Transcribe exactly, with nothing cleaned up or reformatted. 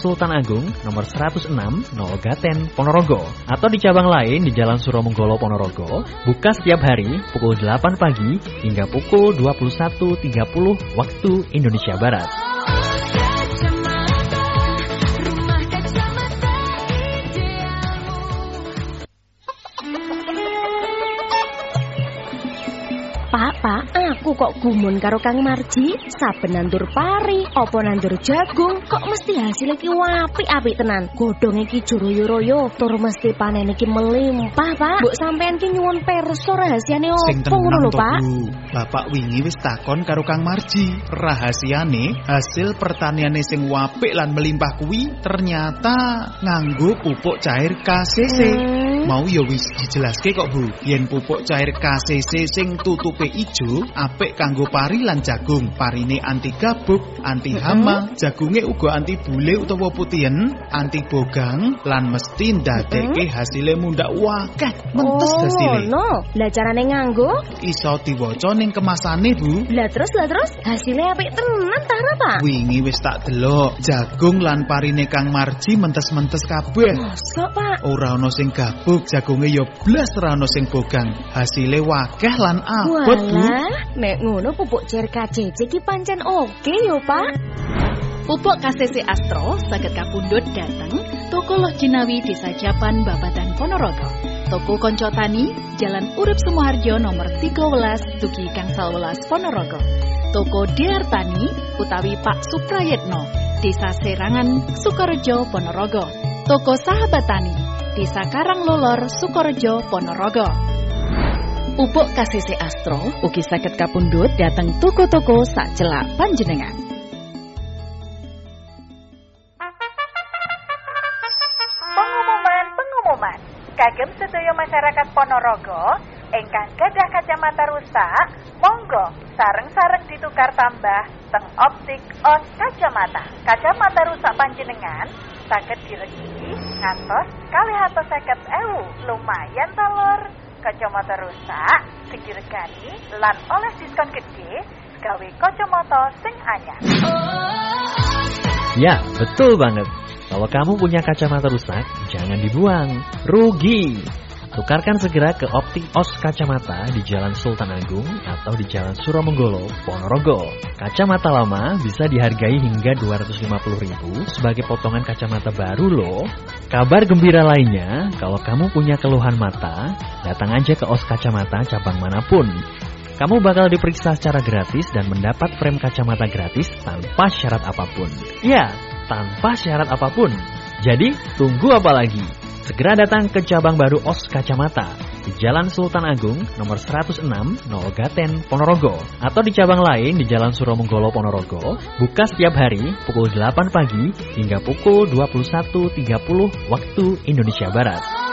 Sultan Agung nomor seratus enam nol Gaten Ponorogo atau di cabang lain di Jalan Suromenggolo Ponorogo, buka setiap hari pukul delapan pagi hingga pukul dua puluh satu tiga puluh waktu Indonesia Barat. Pak, Pak, aku kok gumun karo Kang Marji. Saben nandur pari, apa nandur jagung, kok mesti hasil iki apik-apik tenan. Godhong iki royo-royo, tur mesti panen iki melimpah, Pak. Mbok sampean ki nyuwun perso rahasiane opo ngono lho, Pak? Bapak wingi wis takon karo Kang Marji. Rahasiane hasil pertaniane sing apik lan melimpah kuwi ternyata nganggo pupuk cair K C C. Hmm. Mau ya wis dijelaske kok, Bu. Yen pupuk cair K C C sing tutupe ijo apik kanggo pari lan jagung. Parine anti gabuk, anti hama, mm-hmm. jagunge uga anti bule utawa putihen, anti bogang lan mesti ndadekke mm-hmm. hasile mundhak wakeh mentes oh, hasile. No, lah carane nganggo iso diwaca ning kemasane, Bu. Lah terus lah terus hasile apik tenan ta, Pak? Wingi wis tak delok, jagung lan parine Kang Marji mentes-mentes kabeh. Mosok, Pak? Ora ana sing gabuk, jagunge ya blas ora ana sing bogang. Hasile wakeh lan abot. Bu. Nek ngono pupuk cair K C C ki pancen oke yo, Pak. Pupuk K C C Astro saged kapundhut dhateng Toko Loh Jinawi Desa Japan Babatan Ponorogo. Toko Konco Tani, Jalan Urip Sumoharjo nomor tiga belas Dugi Gangsal welas Ponorogo. Toko Dear Tani utawi Pak Suprayetno, Desa Serangan, Sukorejo, Ponorogo. Toko Sahabat Tani, Desa Karanglolor, Sukorejo, Ponorogo. Pupuk K C C Astro ugi saged kapundhut dhateng toko-toko sak celak panjenengan. Pengumuman-pengumuman kagem sedaya masyarakat Ponorogo ingkang gadah kacamata rusak, monggo sareng-sareng ditukar tambah teng optik os kacamata. Kacamata rusak panjenengan saged diregi ngantos kalih atus seket ewu, lumayan ta lur. Kacamata rusak sing diregani lan oleh diskon gede gawe kacamata sing anyar. Ya, betul banget. Kalau kamu punya kacamata rusak, jangan dibuang, rugi. Tukarkan segera ke Optik Os Kacamata di Jalan Sultan Agung atau di Jalan Suromenggolo, Ponorogo. Kacamata lama bisa dihargai hingga dua ratus lima puluh ribu sebagai potongan kacamata baru loh. Kabar gembira lainnya, kalau kamu punya keluhan mata, datang aja ke Os Kacamata cabang manapun. Kamu bakal diperiksa secara gratis dan mendapat frame kacamata gratis tanpa syarat apapun. Ya, tanpa syarat apapun. Jadi, tunggu apa lagi? Segera datang ke cabang baru Os Kacamata di Jalan Sultan Agung nomor seratus enam nol Gaten Ponorogo atau di cabang lain di Jalan Suromenggolo Ponorogo, buka setiap hari pukul delapan pagi hingga pukul dua puluh satu tiga puluh waktu Indonesia Barat.